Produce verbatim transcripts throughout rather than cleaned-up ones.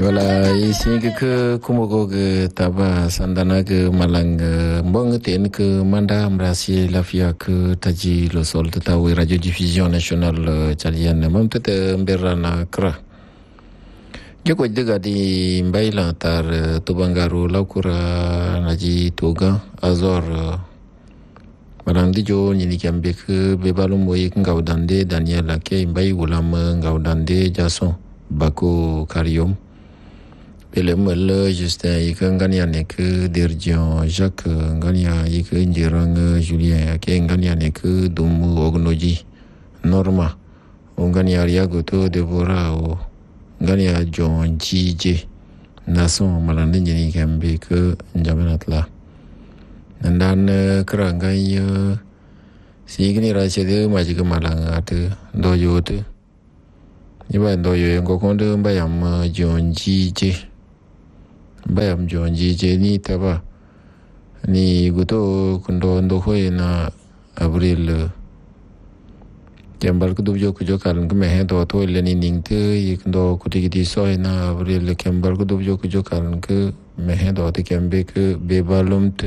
Voilà, ici que kumogo que taba sandana que malang mbong ten que manda mrasi lafia que taji lo sol tatawi radio diffusion nationale tchadienne mam tete mberana kra. Joko dega di mbaila tar tubangaru laukura naji toga azor malang di jo nyini kambe ke bebalu moyi ngaudande Daniel ke mbai ulam ngaudande jason bako karium Pele mele Justin yike ngania neke Derjian Jacques ngania yike njirang Julien ke ngania neke dumu ognoji Norma ngania riagoto Deborah o ngania John Jije nason malande njini kambe ke njamenatla ndan kra ngai signi rachede majike malanga te doyote Iba doyo ngokonde mbayam John Jije bayam jonji je ni taba ni guto kundo ndo hoy na abril kembal ku dubjo ku jokal ngme he do to le ni ningte yindo kutigiti soy na abril kembal ku dubjo ku jokal ke me he do te kembe ke bebalumte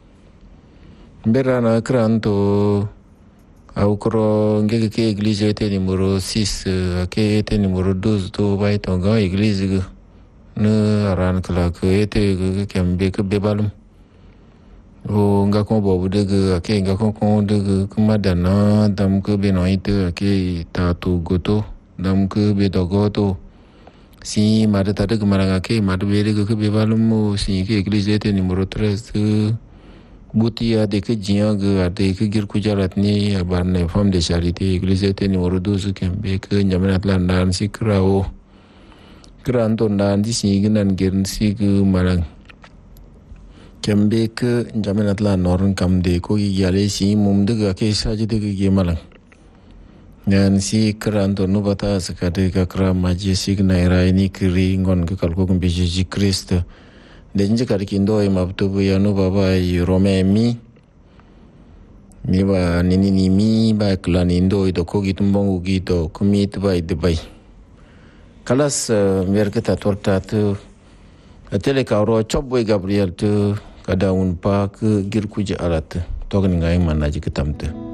berana kranto au kro ngege ke église te numéro six ke te numéro douze to bay to ga église ne aran kala ke ete ke kembe ke bebalum o nga ko bobu de ke ke nga ko ko de ke madana dam ke be no ite ke ta tu goto dam ke be do goto si made ta de ke maranga ke made be de ke bebalum o si ke église te numéro treize butia de ke jiang ge ade ke gir ku jarat ni barne femme de charité église te numéro douze kembe ke nyamanat landan si krao Granto nan di sigi nan gerin sigi malang kembe ke njamenat la norn kamde ko yale si mum de ga ke saji de ge malang nan si granto no bata sakade ka kra maji sig na rai ni kri ngon ke kalko ko be ji Christ de nje kar kindo e mabto bu ya no baba i rome mi mi ba nini ni mi ba klani ndo i do ko gitumbongu gito kumit ba de bai Kalas mereka tak torta tu, atele kau coba Gabriel tu kada unpa ke gir kuja alat tu, token ngai mana je ketam tu.